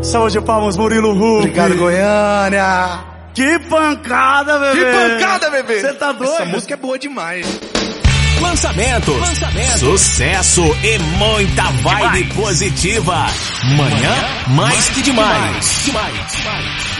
Saúde de palmas, Murilo Huck. Obrigado, Goiânia. Que pancada, bebê. Que pancada, bebê. Você tá doido? Essa música é boa demais. Lançamentos, sucesso e muita vibe positiva. Manhã mais que demais.